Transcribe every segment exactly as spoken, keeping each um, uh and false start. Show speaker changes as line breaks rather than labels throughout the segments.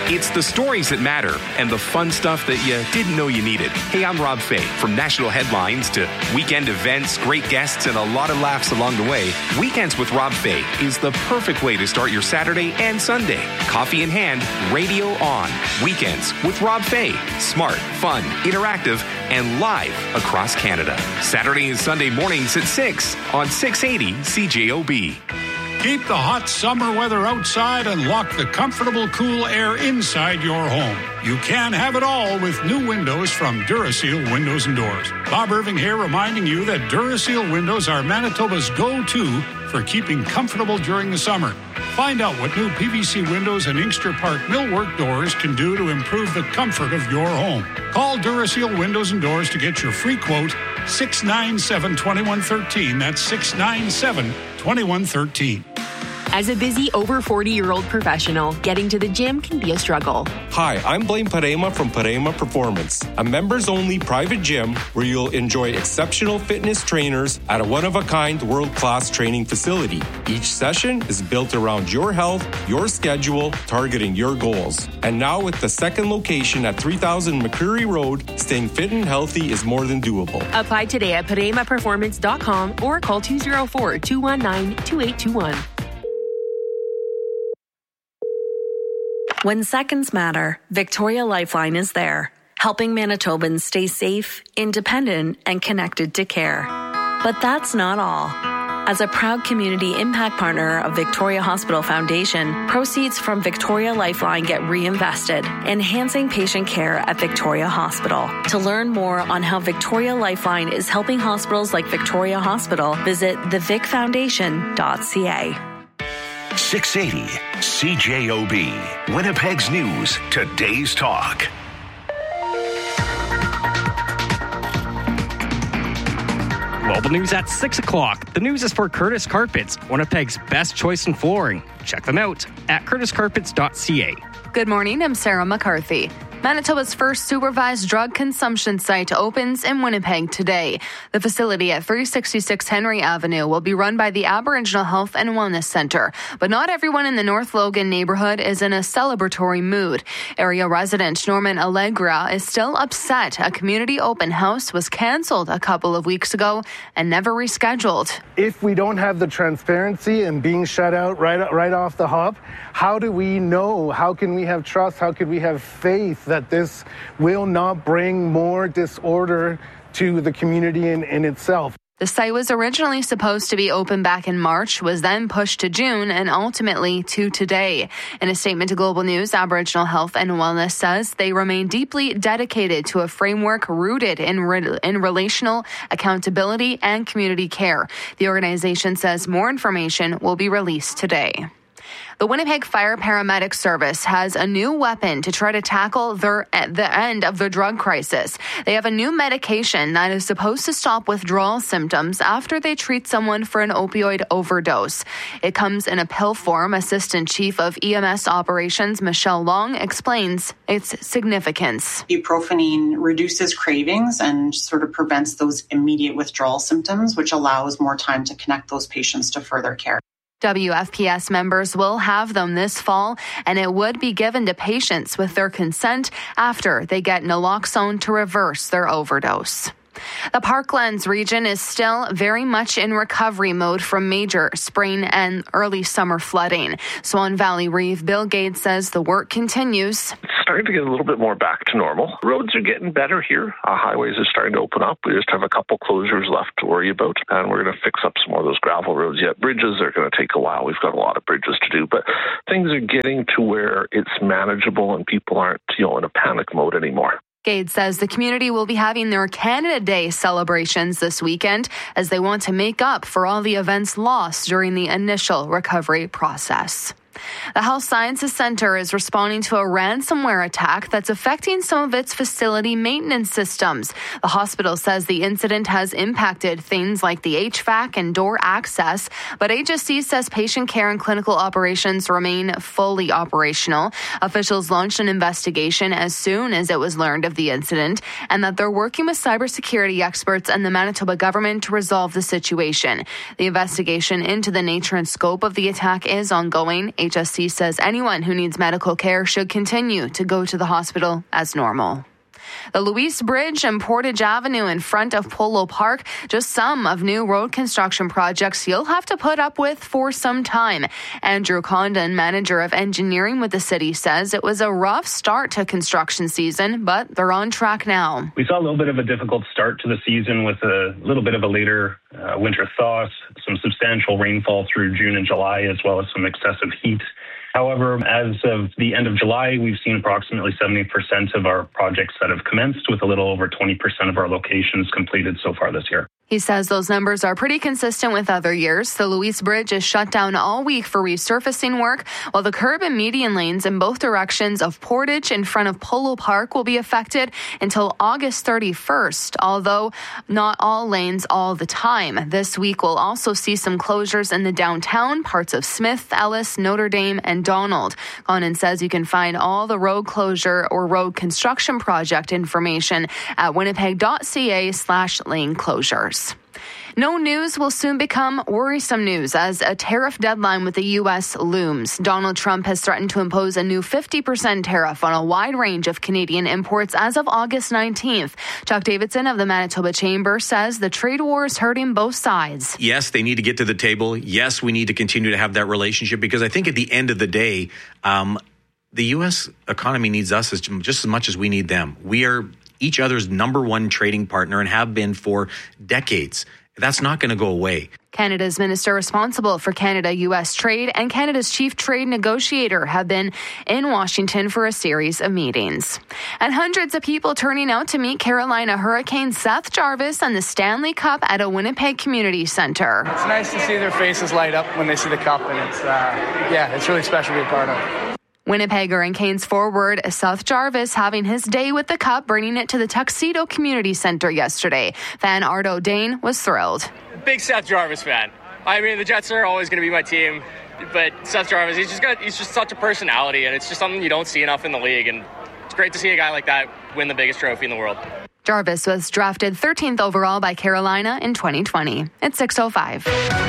It's the stories that matter and the fun stuff that you didn't know you needed. Hey, I'm Rob Fay. From national headlines to weekend events, great guests, and a lot of laughs along the way, Weekends with Rob Fay is the perfect way to start your Saturday and Sunday. Coffee in hand, radio on. Weekends with Rob Fay. Smart, fun, interactive, and live across Canada. Saturday and Sunday mornings at six on six eighty C J O B.
Keep the hot summer weather outside and lock the comfortable, cool air inside your home. You can have it all with new windows from Duraseal Windows and Doors. Bob Irving here, reminding you that Duraseal windows are Manitoba's go-to for keeping comfortable during the summer. Find out what new P V C windows and Inkster Park millwork doors can do to improve the comfort of your home. Call Duraseal Windows and Doors to get your free quote, six nine seven, two one one three. That's six nine seven, two one one three.
As a busy over forty-year-old professional, getting to the gym can be a struggle.
Hi, I'm Blaine Parema from Parema Performance, a members-only private gym where you'll enjoy exceptional fitness trainers at a one-of-a-kind world-class training facility. Each session is built around your health, your schedule, targeting your goals. And now with the second location at three thousand McCreary Road, staying fit and healthy is more than doable.
Apply today at parema performance dot com or call two oh four, two one nine, two eight two one.
When seconds matter, Victoria Lifeline is there, helping Manitobans stay safe, independent, and connected to care. But that's not all. As a proud community impact partner of Victoria Hospital Foundation, proceeds from Victoria Lifeline get reinvested, enhancing patient care at Victoria Hospital. To learn more on how Victoria Lifeline is helping hospitals like Victoria Hospital, visit the vic foundation dot c a.
six eighty C J O B, Winnipeg's News, Today's Talk.
Global news at six o'clock. The news is for Curtis Carpets, Winnipeg's best choice in flooring. Check them out at curtis carpets dot c a.
Good morning, I'm Sarah McCarthy. Manitoba's first supervised drug consumption site opens in Winnipeg today. The facility at three sixty-six Henry Avenue will be run by the Aboriginal Health and Wellness Centre. But not everyone in the North Logan neighbourhood is in a celebratory mood. Area resident Norman Allegra is still upset a community open house was cancelled a couple of weeks ago and never rescheduled.
If we don't have the transparency and being shut out right, right off the hop, how do we know? How can we have trust? How can we have faith that this will not bring more disorder to the community in, in itself?
The site was originally supposed to be open back in March, was then pushed to June, and ultimately to today. In a statement to Global News, Aboriginal Health and Wellness says they remain deeply dedicated to a framework rooted in, re- in relational accountability and community care. The organization says more information will be released today. The Winnipeg Fire Paramedic Service has a new weapon to try to tackle their, the end of the drug crisis. They have a new medication that is supposed to stop withdrawal symptoms after they treat someone for an opioid overdose. It comes in a pill form. Assistant Chief of E M S Operations, Michelle Long, explains its significance.
Buprenorphine reduces cravings and sort of prevents those immediate withdrawal symptoms, which allows more time to connect those patients to further care.
W F P S members will have them this fall, and it would be given to patients with their consent after they get naloxone to reverse their overdose. The Parklands region is still very much in recovery mode from major spring and early summer flooding. Swan Valley Reeve Bill Gates says the work continues.
It's starting to get a little bit more back to normal. Roads are getting better here. Uh, highways are starting to open up. We just have a couple closures left to worry about, and we're going to fix up some more of those gravel roads yet. Bridges are going to take a while. We've got a lot of bridges to do, but things are getting to where it's manageable and people aren't, you know, in a panic mode anymore.
Gates says the community will be having their Canada Day celebrations this weekend as they want to make up for all the events lost during the initial recovery process. The Health Sciences Centre is responding to a ransomware attack that's affecting some of its facility maintenance systems. The hospital says the incident has impacted things like the H V A C and door access, but H S C says patient care and clinical operations remain fully operational. Officials launched an investigation as soon as it was learned of the incident, and that they're working with cybersecurity experts and the Manitoba government to resolve the situation. The investigation into the nature and scope of the attack is ongoing. H S C says anyone who needs medical care should continue to go to the hospital as normal. The Louise Bridge and Portage Avenue in front of Polo Park, just some of new road construction projects you'll have to put up with for some time. Andrew Condon, manager of engineering with the city, says it was a rough start to construction season, but they're on track now.
We saw a little bit of a difficult start to the season with a little bit of a later uh, winter thaw, some substantial rainfall through June and July, as well as some excessive heat. However, as of the end of July, we've seen approximately seventy percent of our projects that have commenced, with a little over twenty percent of our locations completed so far this year.
He says those numbers are pretty consistent with other years. The Louise Bridge is shut down all week for resurfacing work, while the curb and median lanes in both directions of Portage in front of Polo Park will be affected until August thirty-first, although not all lanes all the time. This week we'll also see some closures in the downtown, parts of Smith, Ellis, Notre Dame, and Donald. Conan says you can find all the road closure or road construction project information at winnipeg.ca slash lane closures. No news will soon become worrisome news as a tariff deadline with the U S looms. Donald Trump has threatened to impose a new fifty percent tariff on a wide range of Canadian imports as of August nineteenth. Chuck Davidson of the Manitoba Chamber says the trade war is hurting both sides.
Yes, they need to get to the table. Yes, we need to continue to have that relationship, because I think at the end of the day, um, the U S economy needs us as, just as much as we need them. We are each other's number one trading partner and have been for decades. That's not going to go away.
Canada's minister responsible for Canada-U S trade and Canada's chief trade negotiator have been in Washington for a series of meetings. And hundreds of people turning out to meet Carolina Hurricane Seth Jarvis and the Stanley Cup at a Winnipeg Community Center.
It's nice to see their faces light up when they see the cup, and it's, uh, yeah, it's really special to be a part of.
Winnipegger and Canes forward Seth Jarvis having his day with the cup, bringing it to the Tuxedo Community Center yesterday. Fan Ardo Dane was thrilled.
Big Seth Jarvis fan. I mean, the Jets are always going to be my team, but Seth Jarvis, he's just got, he's just such a personality, and it's just something you don't see enough in the league, and it's great to see a guy like that win the biggest trophy in the world.
Jarvis was drafted thirteenth overall by Carolina in twenty twenty. It's six oh five.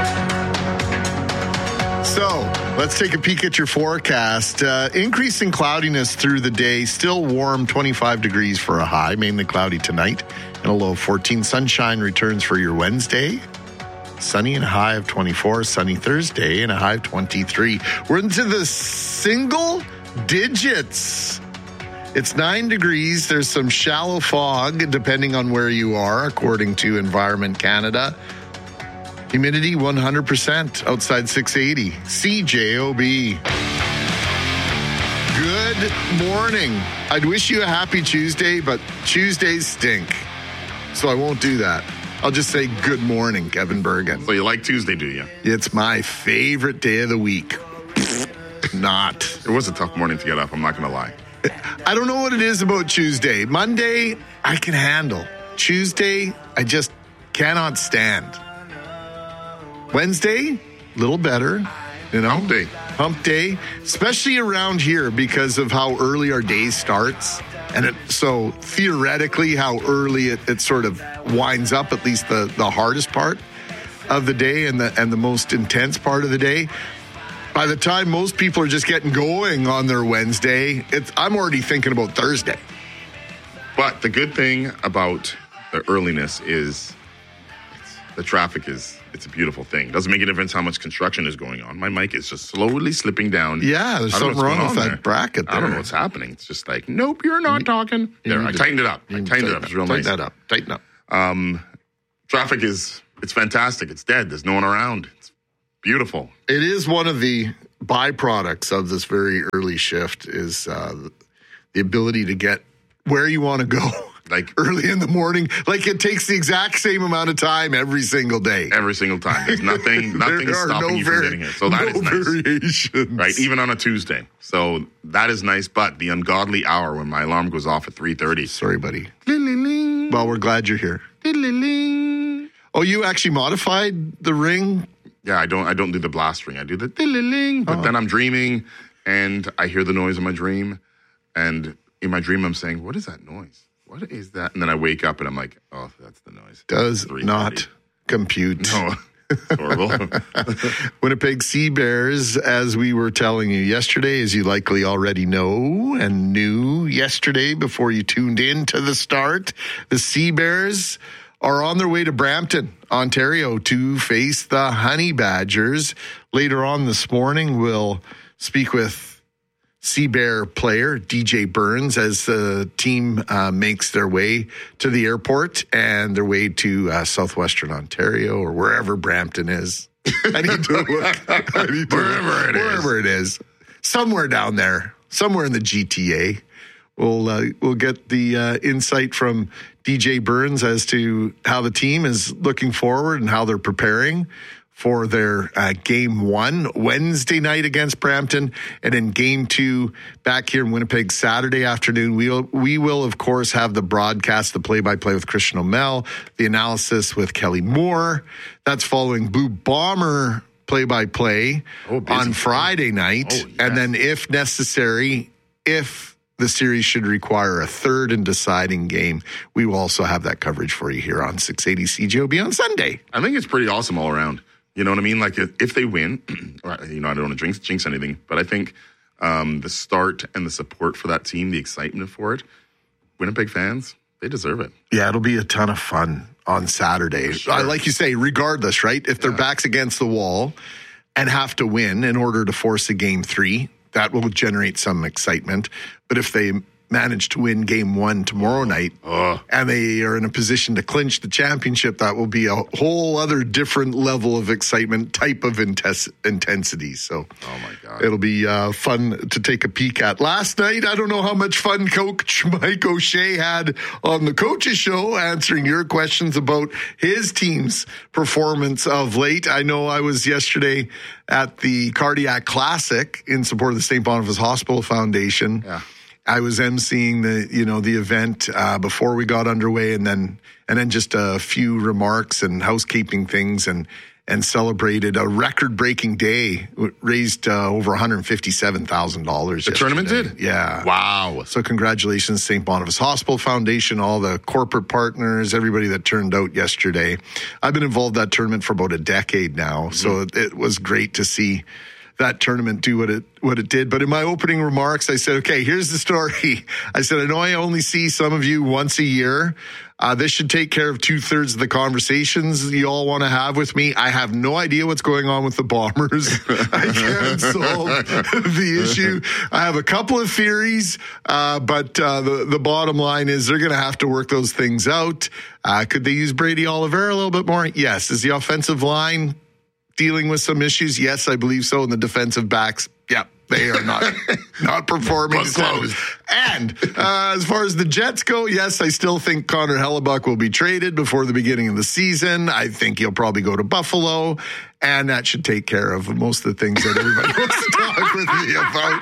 So, let's take a peek at your forecast. Uh, increasing cloudiness through the day, still warm, twenty-five degrees for a high, mainly cloudy tonight, and a low of fourteen. Sunshine returns for your Wednesday. Sunny and a high of twenty-four. Sunny Thursday and a high of twenty-three. We're into the single digits. It's nine degrees. There's some shallow fog, depending on where you are, according to Environment Canada. Humidity one hundred percent, outside six eighty. C J O B. Good morning. I'd wish you a happy Tuesday, but Tuesdays stink. So I won't do that. I'll just say good morning, Kevin Bergen.
So you like Tuesday, do you?
It's my favorite day of the week. Not.
It was a tough morning to get up, I'm not going to lie.
I don't know what it is about Tuesday. Monday, I can handle. Tuesday, I just cannot stand. Wednesday, a little better, you know.
Hump day.
Hump day, especially around here because of how early our day starts. And it, so theoretically, how early it, it sort of winds up, at least the, the hardest part of the day and the and the most intense part of the day. By the time most people are just getting going on their Wednesday, it's, I'm already thinking about Thursday.
But the good thing about the earliness is the traffic is, it's a beautiful thing. It doesn't make a difference how much construction is going on. My mic is just slowly slipping down.
Yeah, there's something wrong with that there. bracket there.
I don't know what's happening. It's just like, nope, you're not you, talking. You there, I tightened it up. I tightened it up. It's real
tighten
nice.
Tighten that up. Tighten up.
Um, traffic is, it's fantastic. It's dead. There's no one around. It's beautiful.
It is one of the byproducts of this very early shift is uh, the ability to get where you want to go.
Like
early in the morning, like it takes the exact same amount of time every single day.
Every single time. There's nothing, nothing is stopping no you from vari- getting it. So that
no
is nice.
Variations.
Right, even on a Tuesday. So that is nice, but the ungodly hour when my alarm goes off at three thirty.
Sorry, buddy. Well, we're glad you're here. Oh, you actually modified the ring?
Yeah, I don't I don't do the blast ring. I do the ding, but oh. then I'm dreaming and I hear the noise in my dream, and in my dream I'm saying, what is that noise? What is that? And then I wake up and I'm like, oh, that's the noise.
Does not compute.
No. Horrible.
Winnipeg Sea Bears, as we were telling you yesterday, as you likely already know and knew yesterday before you tuned in to the start, the Sea Bears are on their way to Brampton, Ontario, to face the Honey Badgers. Later on this morning, we'll speak with Sea Bear player D J Burns as the team uh, makes their way to the airport and their way to uh, southwestern Ontario or wherever Brampton is. I need to look. I need to
wherever
look.
it
wherever
is.
it is, somewhere down there, somewhere in the G T A. We'll uh, we'll get the uh, insight from D J Burns as to how the team is looking forward and how they're preparing for their uh, game one Wednesday night against Brampton, and then game two back here in Winnipeg Saturday afternoon. We will, we will of course, have the broadcast, the play-by-play with Christian O'Mell, the analysis with Kelly Moore. That's following Blue Bomber play-by-play
oh,
on Friday night.
Oh, yes.
And then if necessary, if the series should require a third and deciding game, we will also have that coverage for you here on six eighty C J O B on Sunday.
I think it's pretty awesome all around. You know what I mean? Like, if, if they win, you know, I don't want to jinx, jinx anything, but I think um, the start and the support for that team, the excitement for it, Winnipeg fans, they deserve it.
Yeah, it'll be a ton of fun on Saturday.
Sure.
Uh, like you say, regardless, right? If their
Yeah.
back's against the wall and have to win in order to force a game three, that will generate some excitement. But if they manage to win game one tomorrow night
Oh.
and they are in a position to clinch the championship, that will be a whole other different level of excitement, type of intes- intensity. So
Oh, my God.
it'll be uh, fun to take a peek at. Last night, I don't know how much fun Coach Mike O'Shea had on the Coaches Show answering your questions about his team's performance of late. I know I was yesterday at the Cardiac Classic in support of the Saint Boniface Hospital Foundation.
Yeah.
I was emceeing the, you know, the event uh, before we got underway, and then and then just a few remarks and housekeeping things, and and celebrated a record-breaking day. Raised uh, over one hundred fifty-seven thousand dollars.
The tournament did?
Yeah.
Wow.
So congratulations, Saint Boniface Hospital Foundation, all the corporate partners, everybody that turned out yesterday. I've been involved in that tournament for about a decade now, mm-hmm. so it, it was great to see that tournament do what it what it did. But in my opening remarks, I said, okay, here's the story. I said, I know I only see some of you once a year. Uh, this should take care of two-thirds of the conversations you all want to have with me. I have no idea what's going on with the Bombers. I can't solve the issue. I have a couple of theories, uh, but uh, the, the bottom line is they're going to have to work those things out. Uh, could they use Brady Oliveira a little bit more? Yes. Is the offensive line dealing with some issues? Yes, I believe so. And the defensive backs, yeah, they are not not performing.
Closed.
And uh, as far as the Jets go, yes, I still think Connor Hellebuck will be traded before the beginning of the season. I think he'll probably go to Buffalo, and that should take care of most of the things that everybody wants to talk with me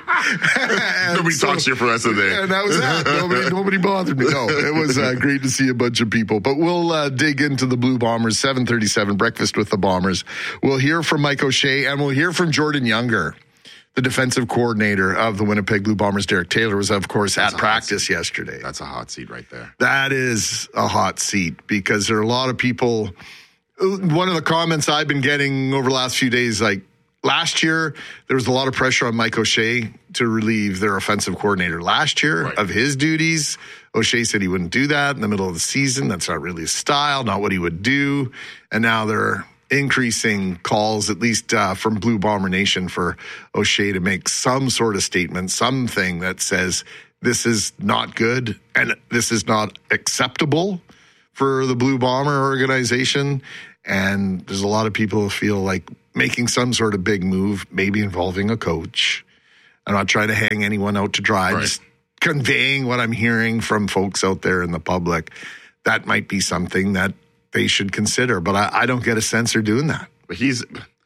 about.
Nobody so, talks to you for the rest of the day.
And that was that. Nobody, nobody bothered me. No, it was uh, great to see a bunch of people. But we'll uh, dig into the Blue Bombers, seven thirty-seven, Breakfast with the Bombers. We'll hear from Mike O'Shea, and we'll hear from Jordan Younger. The defensive coordinator of the Winnipeg Blue Bombers, Derek Taylor, was, of course, That's at practice yesterday.
That's a hot seat right there.
That is a hot seat because there are a lot of people. One of the comments I've been getting over the last few days, like last year, there was a lot of pressure on Mike O'Shea to relieve their offensive coordinator last year right. of his duties. O'Shea said he wouldn't do that in the middle of the season. That's not really his style, not what he would do. And now they're increasing calls, at least uh, from Blue Bomber Nation, for O'Shea to make some sort of statement, something that says this is not good and this is not acceptable for the Blue Bomber organization. And there's a lot of people who feel like making some sort of big move, maybe involving a coach. I'm not trying to hang anyone out to dry, right. just conveying what I'm hearing from folks out there in the public. That might be something that they should consider, but I, I don't get a sense they're doing that.
But he's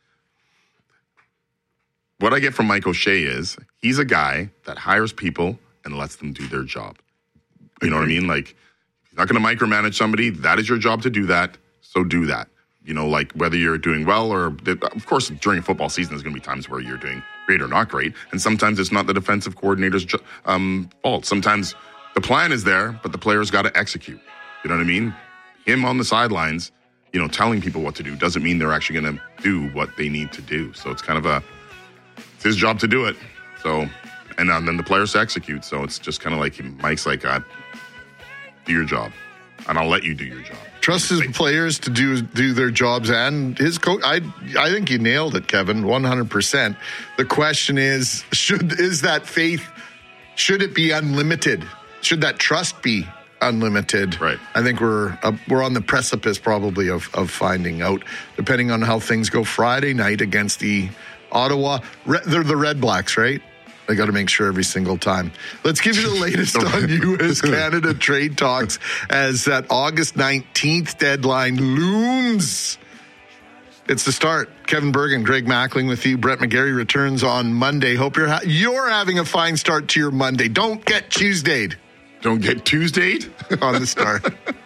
what I get from Mike O'Shea is he's a guy that hires people and lets them do their job. You know what I mean? Like, he's not going to micromanage somebody. That is your job to do that. So do that. You know, like whether you're doing well or, of course, during football season, there's going to be times where you're doing great or not great. And sometimes it's not the defensive coordinator's um, fault. Sometimes the plan is there, but the player's got to execute. You know what I mean? Him on the sidelines, you know, telling people what to do doesn't mean they're actually going to do what they need to do. So it's kind of a, it's his job to do it. So, and uh, then the players to execute. So it's just kind of like Mike's like, uh, do your job, and I'll let you do your job.
Trust his players to do do their jobs, and his coach. I I think you nailed it, Kevin, one hundred percent. The question is, should is that faith? Should it be unlimited? Should that trust be unlimited?
Right.
I think we're uh, we're on the precipice probably of of finding out, depending on how things go Friday night against the Ottawa. They're the Red Blacks, right? I got to make sure every single time. Let's give you the latest on U S Canada trade talks as that August nineteenth deadline looms. It's the start. Kevin Bergen, Greg Mackling with you. Brett McGarry returns on Monday. Hope you're ha- you're having a fine start to your Monday. Don't get Tuesdayed.
Don't get Tuesdayed
on the start.